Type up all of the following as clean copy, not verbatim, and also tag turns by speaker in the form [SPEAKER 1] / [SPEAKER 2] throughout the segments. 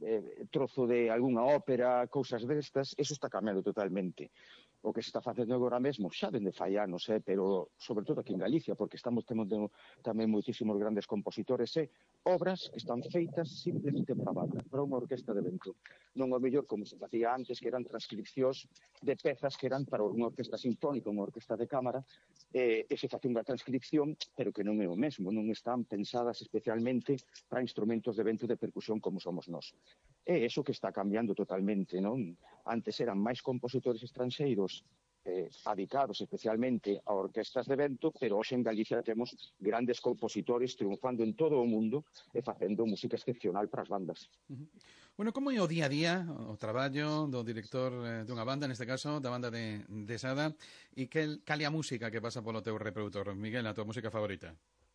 [SPEAKER 1] trozo de algunha ópera, cousas destas, eso está cambiando totalmente. O que se está facendo agora mesmo, xa dende fai anos, pero sobre todo aquí en Galicia, porque estamos tendo tamén moitísimos grandes compositores, obras que están feitas simplemente para banda, para unha orquesta de vento. Non o mellor como se facía antes, que eran transcripcións de pezas que eran para unha orquesta sinfónica, unha orquesta de cámara, e se facía unha transcripción, pero que non é o mesmo, non están pensadas especialmente para instrumentos de vento de percusión como somos nós. É eso que está cambiando totalmente, non? Antes eran máis compositores estranxeiros adicados especialmente a orquestas de vento, pero hoxe en Galicia temos grandes compositores triunfando en todo o mundo e facendo música excepcional para as bandas.
[SPEAKER 2] Bueno, como é o día a día, o traballo do director dunha banda, neste caso da banda de Sada, e cal é a música que pasa polo teu reproductor? Miguel, a tua música favorita?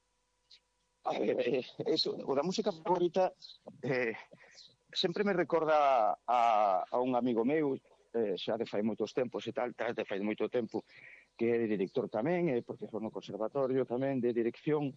[SPEAKER 1] A ver, o da música favorita sempre me recorda a un amigo meu, xa de fai moitos tempos e tal, de fai moito tempo, que é director tamén, profesor no conservatorio tamén de dirección,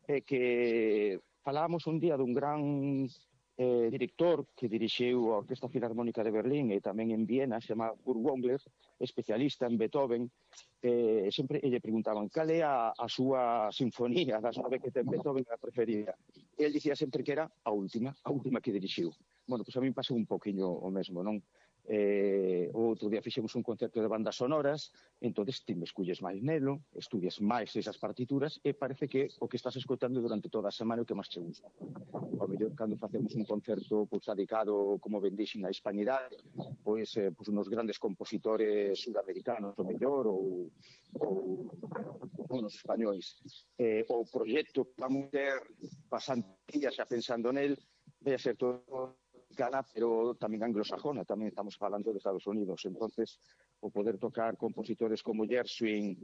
[SPEAKER 1] que falábamos un día dun gran director que dirixiu a Orquesta Filarmónica de Berlín e tamén en Viena, se chama Kurt Wongler, especialista en Beethoven. Sempre lle preguntaban cal é a súa sinfonía das 9 que ten Beethoven a preferida. E el dicía sempre que era a última que dirixiu. Bueno, pois a mí pasou un poquinho o mesmo, non? Outro día fixemos un concerto de bandas sonoras, entonces ti me esculles máis nelo, estudias máis esas partituras e parece que o que estás escoitando durante toda a semana é o que máis che gusta. Ao mellor, cando facemos un concerto dedicado, como ben dixen, á hispanidade, pois nos grandes compositores sudamericanos, o mellor, ou nos españois. O proxecto que vamos ter pasantías xa pensando nel, vai a ser todo gana, pero tamén anglosajona, tamén estamos falando de Estados Unidos. Entonces, o poder tocar compositores como Gershwin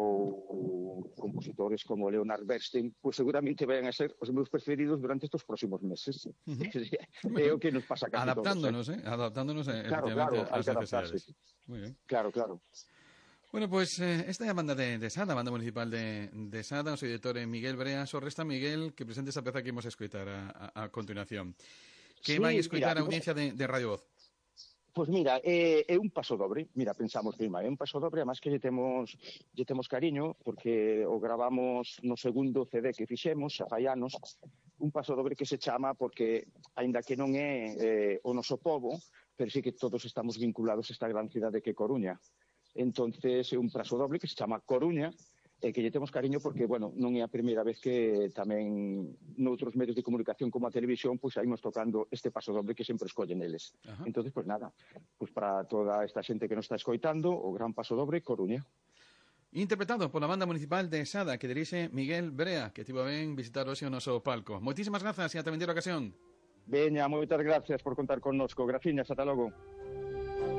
[SPEAKER 1] ou compositores como Leonard Bernstein, pues seguramente vayan a ser os meus preferidos durante estos próximos meses. É o que nos pasa casi
[SPEAKER 2] adaptándonos,
[SPEAKER 1] todos.
[SPEAKER 2] Adaptándonos
[SPEAKER 1] claro,
[SPEAKER 2] ás necesidades. Muy bien.
[SPEAKER 1] Claro.
[SPEAKER 2] Bueno, pues esta é a banda de Sada, a banda municipal de Sada, o seu director Miguel Brea. Só resta, Miguel, que presente esa peza que imos escoitar a continuación. Que vai escoitar a audiencia de Radio Voz?
[SPEAKER 1] Pois mira, é un paso dobre. Mira, pensamos que é un paso dobre, además que lle temos cariño, porque o gravamos no segundo CD que fixemos, xa fai anos, un paso dobre que se chama, porque, aínda que non é o noso pobo, pero sí que todos estamos vinculados a esta gran cidade que é Coruña. Entonces é un paso dobre que se chama Coruña, que lle temos cariño porque, bueno, non é a primeira vez que tamén noutros medios de comunicación como a televisión, pois saímos tocando este paso doble que sempre escollen eles. Entonces, pois nada, pois para toda esta xente que nos está escoitando, o gran paso dobre, Coruña.
[SPEAKER 2] Interpretado pola banda municipal de Sada, que dirixe Miguel Brea, que tivo ben visitar hoxe o noso palco. Moitísimas grazas e ata vindeira ocasión.
[SPEAKER 1] Veña, moitas gracias por contar connosco. Graciñas, ata logo.